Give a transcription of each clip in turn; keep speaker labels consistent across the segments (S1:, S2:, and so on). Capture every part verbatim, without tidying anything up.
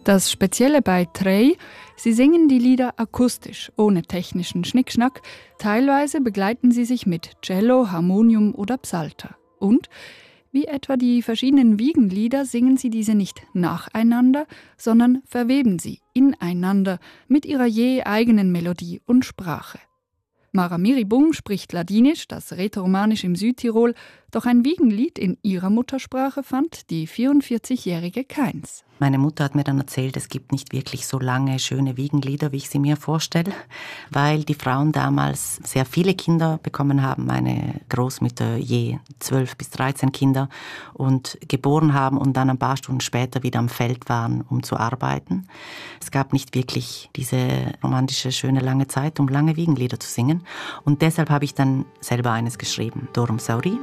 S1: Das Spezielle bei Trey, sie singen die Lieder akustisch, ohne technischen Schnickschnack. Teilweise begleiten sie sich mit Cello, Harmonium oder Psalter. Und wie etwa die verschiedenen Wiegenlieder singen sie diese nicht nacheinander, sondern verweben sie ineinander mit ihrer je eigenen Melodie und Sprache. Mara Miribung spricht Ladinisch, das Rätoromanisch im Südtirol, doch ein Wiegenlied in ihrer Muttersprache fand die vierundvierzigjährige keins.
S2: Meine Mutter hat mir dann erzählt, es gibt nicht wirklich so lange, schöne Wiegenlieder, wie ich sie mir vorstelle, weil die Frauen damals sehr viele Kinder bekommen haben, meine Großmütter je zwölf bis dreizehn Kinder und geboren haben und dann ein paar Stunden später wieder am Feld waren, um zu arbeiten. Es gab nicht wirklich diese romantische, schöne, lange Zeit, um lange Wiegenlieder zu singen. Und deshalb habe ich dann selber eines geschrieben, Dorm Sauri.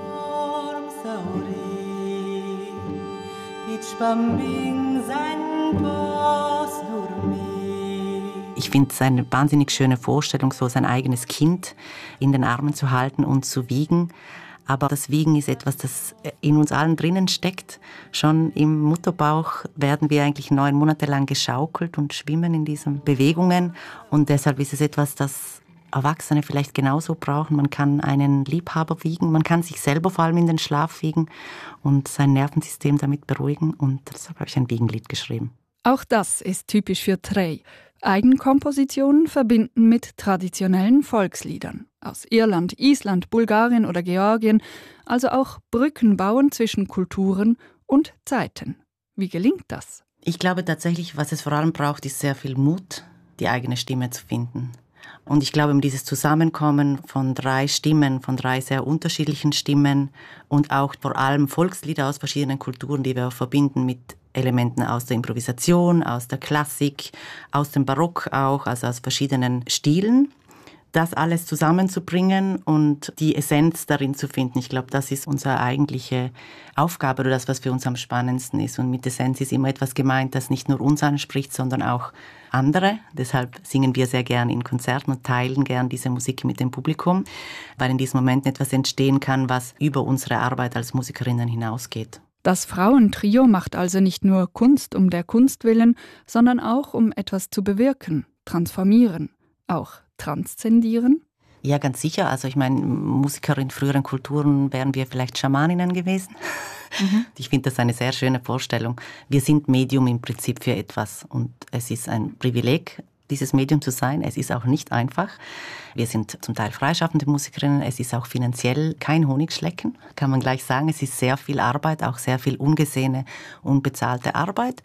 S2: Ich finde es eine wahnsinnig schöne Vorstellung, so sein eigenes Kind in den Armen zu halten und zu wiegen. Aber das Wiegen ist etwas, das in uns allen drinnen steckt. Schon im Mutterbauch werden wir eigentlich neun Monate lang geschaukelt und schwimmen in diesen Bewegungen. Und deshalb ist es etwas, das Erwachsene vielleicht genauso brauchen. Man kann einen Liebhaber wiegen, man kann sich selber vor allem in den Schlaf wiegen und sein Nervensystem damit beruhigen. Und deshalb habe ich ein Wiegenlied geschrieben.
S1: Auch das ist typisch für Trey. Eigenkompositionen verbinden mit traditionellen Volksliedern. Aus Irland, Island, Bulgarien oder Georgien. Also auch Brücken bauen zwischen Kulturen und Zeiten. Wie gelingt das?
S2: Ich glaube tatsächlich, was es vor allem braucht, ist sehr viel Mut, die eigene Stimme zu finden. Und ich glaube, dieses Zusammenkommen von drei Stimmen, von drei sehr unterschiedlichen Stimmen und auch vor allem Volkslieder aus verschiedenen Kulturen, die wir auch verbinden mit Elementen aus der Improvisation, aus der Klassik, aus dem Barock auch, also aus verschiedenen Stilen, das alles zusammenzubringen und die Essenz darin zu finden. Ich glaube, das ist unsere eigentliche Aufgabe oder das, was für uns am spannendsten ist. Und mit Essenz ist immer etwas gemeint, das nicht nur uns anspricht, sondern auch andere. Deshalb singen wir sehr gern in Konzerten und teilen gern diese Musik mit dem Publikum, weil in diesem Moment etwas entstehen kann, was über unsere Arbeit als Musikerinnen hinausgeht.
S1: Das Frauentrio macht also nicht nur Kunst um der Kunst willen, sondern auch um etwas zu bewirken, transformieren, auch transzendieren?
S2: Ja, ganz sicher. Also ich meine, Musiker in früheren Kulturen wären wir vielleicht Schamaninnen gewesen. Mhm. Ich finde das eine sehr schöne Vorstellung. Wir sind Medium im Prinzip für etwas und es ist ein Privileg, dieses Medium zu sein. Es ist auch nicht einfach. Wir sind zum Teil freischaffende Musikerinnen. Es ist auch finanziell kein Honigschlecken, kann man gleich sagen. Es ist sehr viel Arbeit, auch sehr viel ungesehene, unbezahlte Arbeit.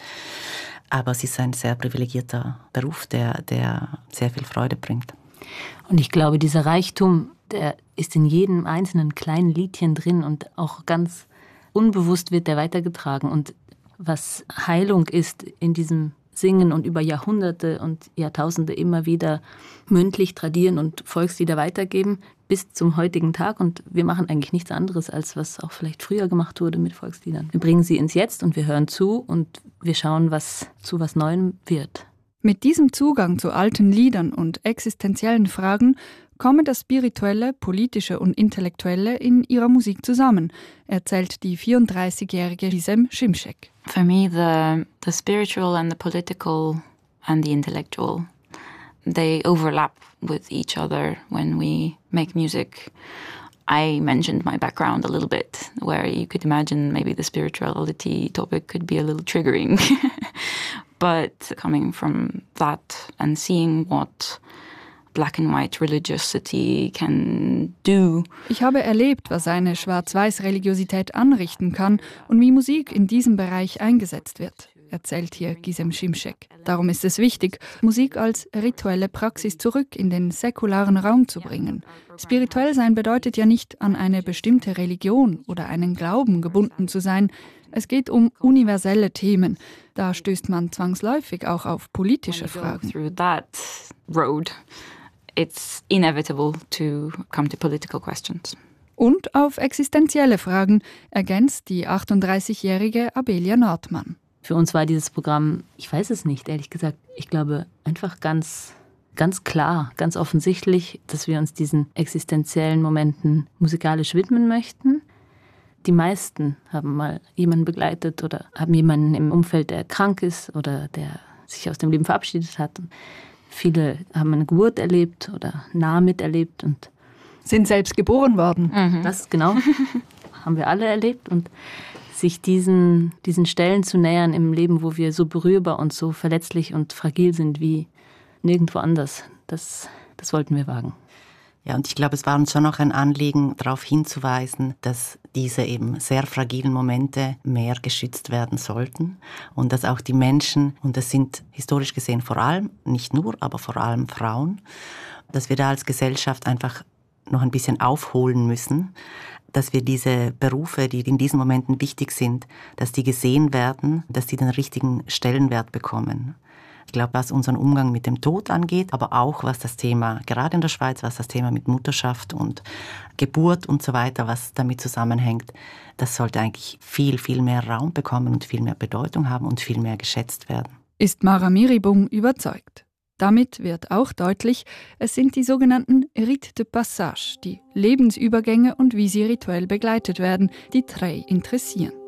S2: Aber es ist ein sehr privilegierter Beruf, der, der sehr viel Freude bringt.
S3: Und ich glaube, dieser Reichtum, der ist in jedem einzelnen kleinen Liedchen drin und auch ganz unbewusst wird der weitergetragen. Und was Heilung ist in diesem Singen und über Jahrhunderte und Jahrtausende immer wieder mündlich tradieren und Volkslieder weitergeben bis zum heutigen Tag. Und wir machen eigentlich nichts anderes, als was auch vielleicht früher gemacht wurde mit Volksliedern. Wir bringen sie ins Jetzt und wir hören zu und wir schauen, was zu was Neuem wird.
S1: Mit diesem Zugang zu alten Liedern und existenziellen Fragen kommen das Spirituelle, Politische und Intellektuelle in ihrer Musik zusammen, erzählt die vierunddreißigjährige Gizem Şimşek.
S4: For me, the, the spiritual and the political and the intellectual, they overlap with each other when we make music. I mentioned my background a little bit, where you could imagine maybe the spirituality topic could be a little triggering. But coming from that and seeing what black and white religiosity can do.
S1: Ich habe erlebt, was eine Schwarz-Weiß-Religiosität anrichten kann und wie Musik in diesem Bereich eingesetzt wird, erzählt hier Gizem Şimşek. Darum ist es wichtig, Musik als rituelle Praxis zurück in den säkularen Raum zu bringen. Spirituell sein bedeutet ja nicht, an eine bestimmte Religion oder einen Glauben gebunden zu sein. Es geht um universelle Themen. Da stößt man zwangsläufig auch auf politische Fragen.
S4: Through that road, it's inevitable to come to political questions.
S1: Und auf existenzielle Fragen, ergänzt die achtunddreißigjährige Abelia Nordmann.
S3: Für uns war dieses Programm, ich weiß es nicht, ehrlich gesagt, ich glaube einfach ganz, ganz klar, ganz offensichtlich, dass wir uns diesen existenziellen Momenten musikalisch widmen möchten. Die meisten haben mal jemanden begleitet oder haben jemanden im Umfeld, der krank ist oder der sich aus dem Leben verabschiedet hat. Und viele haben eine Geburt erlebt oder nah miterlebt und
S1: sind selbst geboren worden.
S3: Mhm. Das genau haben wir alle erlebt. Und sich diesen, diesen Stellen zu nähern im Leben, wo wir so berührbar und so verletzlich und fragil sind wie nirgendwo anders, das, das wollten wir wagen.
S2: Ja, und ich glaube, es war uns schon noch ein Anliegen, darauf hinzuweisen, dass diese eben sehr fragilen Momente mehr geschützt werden sollten und dass auch die Menschen, und das sind historisch gesehen vor allem, nicht nur, aber vor allem Frauen, dass wir da als Gesellschaft einfach noch ein bisschen aufholen müssen, dass wir diese Berufe, die in diesen Momenten wichtig sind, dass die gesehen werden, dass die den richtigen Stellenwert bekommen. Ich glaube, was unseren Umgang mit dem Tod angeht, aber auch was das Thema, gerade in der Schweiz, was das Thema mit Mutterschaft und Geburt und so weiter, was damit zusammenhängt, das sollte eigentlich viel, viel mehr Raum bekommen und viel mehr Bedeutung haben und viel mehr geschätzt werden.
S1: Ist Mara Miribung überzeugt. Damit wird auch deutlich, es sind die sogenannten Rites de Passage, die Lebensübergänge und wie sie rituell begleitet werden, die Trey interessieren.